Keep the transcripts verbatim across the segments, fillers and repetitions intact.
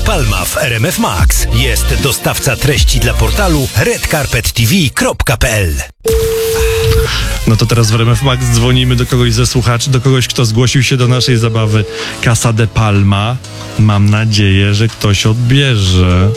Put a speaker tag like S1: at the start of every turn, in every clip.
S1: Palma w R M F Max. Jest dostawca treści dla portalu red carpet t v kropka p l.
S2: No to teraz w R M F Max dzwonimy do kogoś ze słuchaczy, do kogoś, kto zgłosił się do naszej zabawy Casa de Palma. Mam nadzieję, że ktoś odbierze.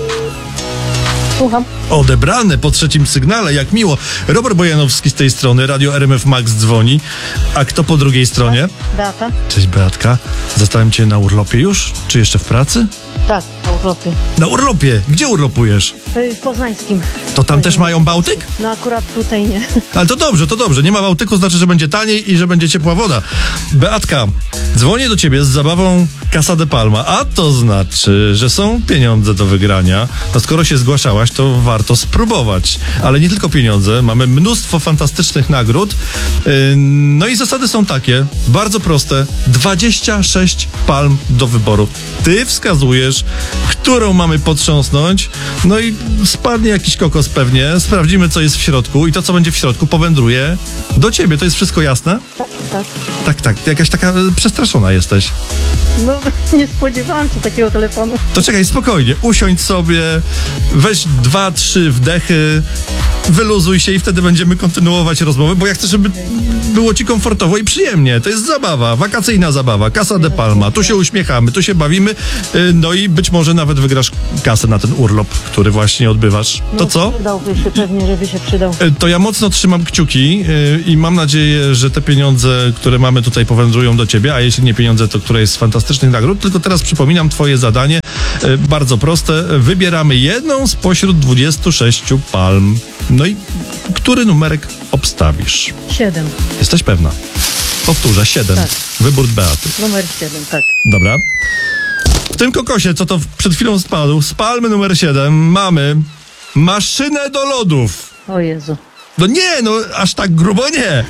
S3: Słucham.
S2: Odebrane po trzecim sygnale, jak miło. Robert Bojanowski z tej strony, Radio R M F Max dzwoni. A kto po drugiej stronie?
S3: Beata?
S2: Cześć Beatka. Zastałem cię na urlopie już? Czy jeszcze w pracy?
S3: Tak, na urlopie.
S2: Na urlopie? Gdzie urlopujesz?
S3: W Poznańskim.
S2: To tam też mają Bałtyk?
S3: No akurat tutaj nie.
S2: Ale to dobrze, to dobrze. Nie ma Bałtyku, znaczy, że będzie taniej i że będzie ciepła woda. Beatka, dzwonię do ciebie z zabawą Casa de Palma, a to znaczy, że są pieniądze do wygrania. No skoro się zgłaszałaś, to warto spróbować. Ale nie tylko pieniądze, mamy mnóstwo fantastycznych nagród. Yy, no i zasady są takie, bardzo proste. dwadzieścia sześć palm do wyboru. Ty wskazujesz, którą mamy potrząsnąć, no i spadnie jakiś kokos pewnie, sprawdzimy, co jest w środku i to, co będzie w środku, powędruje do ciebie. To jest wszystko jasne?
S3: Tak, tak.
S2: Tak, tak. Jakaś taka e, przestraszona jesteś.
S3: No nie spodziewałam się takiego telefonu.
S2: To czekaj, spokojnie. Usiądź sobie, weź dwa, trzy wdechy, wyluzuj się i wtedy będziemy kontynuować rozmowę, bo ja chcę, żeby było ci komfortowo i przyjemnie. To jest zabawa, wakacyjna zabawa, Casa de Palma. Tu się uśmiechamy, tu się bawimy, y, no i być może nawet wygrasz kasę na ten urlop, który właśnie odbywasz. To
S3: No,
S2: co?
S3: Przydałby się, pewnie, żeby się przydał.
S2: Y, To ja mocno trzymam kciuki y, i mam nadzieję, że te pieniądze, które mamy tutaj, powędrują do ciebie, a jeśli nie pieniądze, to które jest z fantastycznych nagród. Tylko teraz przypominam twoje zadanie, y, bardzo proste. Wybieramy jedną spośród dwudziestu sześciu palm. No i który numerek obstawisz?
S3: Siedem.
S2: Jesteś pewna? Powtórzę, siedem.
S3: Tak.
S2: Wybór Beaty.
S3: Numer siedem, tak.
S2: Dobra. W tym kokosie, co to przed chwilą spadł, z palmy numer siedem mamy maszynę do lodów.
S3: O Jezu.
S2: No nie, no aż tak grubo nie.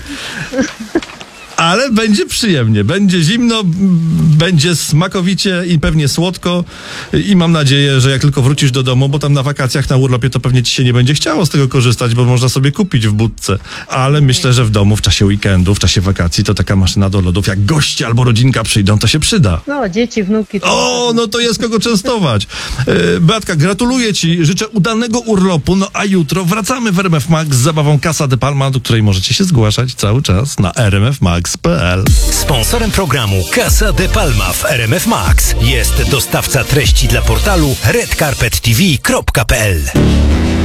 S2: Ale będzie przyjemnie, będzie zimno, m, będzie smakowicie i pewnie słodko i mam nadzieję, że jak tylko wrócisz do domu, bo tam na wakacjach, na urlopie, to pewnie ci się nie będzie chciało z tego korzystać, bo można sobie kupić w budce. Ale myślę, że w domu, w czasie weekendu, w czasie wakacji, to taka maszyna do lodów, jak goście albo rodzinka przyjdą, to się przyda.
S3: No, dzieci, wnuki. To
S2: O, no to jest kogo częstować. E, Beatka, gratuluję ci, życzę udanego urlopu, no a jutro wracamy w R M F Max z zabawą Casa de Palma, do której możecie się zgłaszać cały czas na r m f max kropka p l.
S1: Sponsorem programu Casa de Palma w R M F Max jest dostawca treści dla portalu red carpet t v kropka p l.